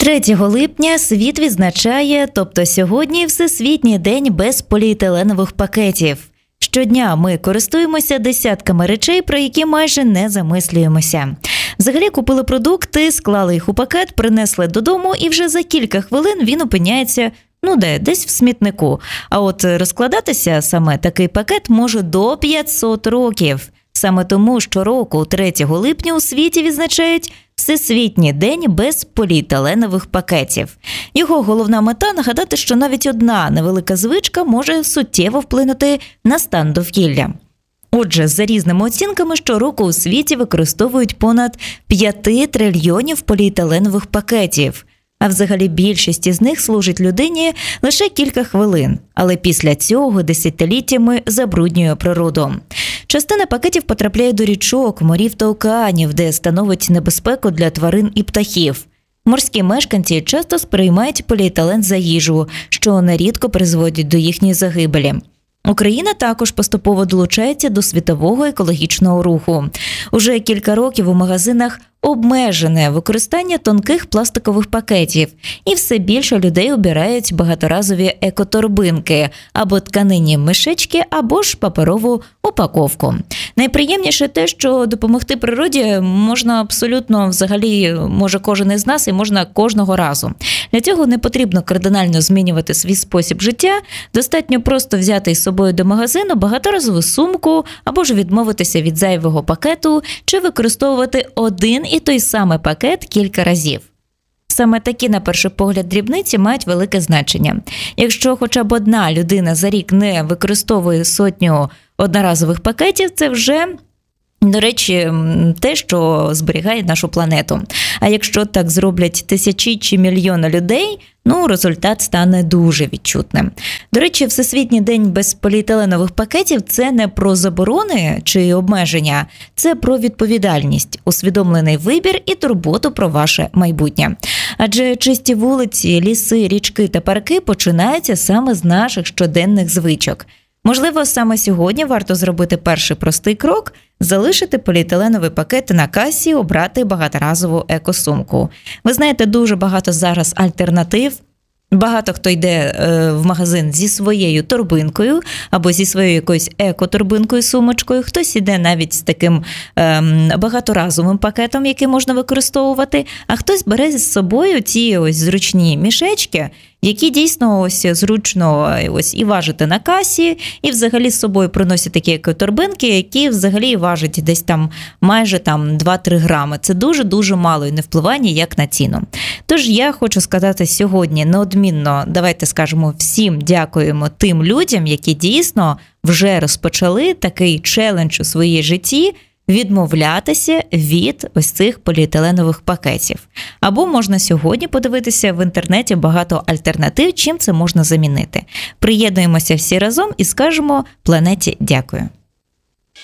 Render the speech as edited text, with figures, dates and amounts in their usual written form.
3 липня світ відзначає, тобто сьогодні, Всесвітній день без поліетиленових пакетів. Щодня ми користуємося десятками речей, про які майже не замислюємося. Взагалі купили продукти, склали їх у пакет, принесли додому і вже за кілька хвилин він опиняється, десь в смітнику. А от розкладатися саме такий пакет може до 500 років. Саме тому щороку 3 липня у світі відзначають Всесвітній день без поліетиленових пакетів. Його головна мета – нагадати, що навіть одна невелика звичка може суттєво вплинути на стан довкілля. Отже, за різними оцінками, щороку у світі використовують понад 5 трильйонів поліетиленових пакетів. А взагалі більшість із них служить людині лише кілька хвилин, але після цього десятиліттями забруднює природу. Частина пакетів потрапляє до річок, морів та океанів, де становить небезпеку для тварин і птахів. Морські мешканці часто сприймають поліетилен за їжу, що нерідко призводить до їхньої загибелі. Україна також поступово долучається до світового екологічного руху. Уже кілька років у магазинах обмежене використання тонких пластикових пакетів, і все більше людей обирають багаторазові екоторбинки або тканинні мішечки, або ж паперову упаковку. Найприємніше те, що допомогти природі можна абсолютно взагалі, може кожен із нас і можна кожного разу. Для цього не потрібно кардинально змінювати свій спосіб життя, достатньо просто взяти із собою до магазину багаторазову сумку або ж відмовитися від зайвого пакету чи використовувати один і той самий пакет кілька разів. Саме такі, на перший погляд, дрібниці мають велике значення. Якщо хоча б одна людина за рік не використовує 100 одноразових пакетів, це вже, до речі, те, що зберігає нашу планету. А якщо так зроблять тисячі чи мільйони людей, результат стане дуже відчутним. До речі, Всесвітній день без поліетиленових пакетів – це не про заборони чи обмеження, це про відповідальність, усвідомлений вибір і турботу про ваше майбутнє. Адже чисті вулиці, ліси, річки та парки починаються саме з наших щоденних звичок. Можливо, саме сьогодні варто зробити перший простий крок – залишити поліетиленові пакети на касі, обрати багаторазову екосумку. Ви знаєте, дуже багато зараз альтернатив. Багато хто йде в магазин зі своєю торбинкою або зі своєю якоюсь екоторбинкою, сумочкою. Хтось іде навіть з таким багаторазовим пакетом, який можна використовувати, а хтось бере з собою ті ось зручні мішечки, які дійсно зручно і важити на касі, і взагалі з собою приносять такі екоторбинки, які взагалі важать десь майже 2-3 грами. Це дуже-дуже мало і не впливає ніяк на ціну. Тож я хочу сказати сьогодні неодмінно, давайте скажемо всім дякуємо тим людям, які дійсно вже розпочали такий челендж у своїй житті, відмовлятися від ось цих поліетиленових пакетів. Або можна сьогодні подивитися в інтернеті багато альтернатив, чим це можна замінити. Приєднуємося всі разом і скажемо планеті дякую.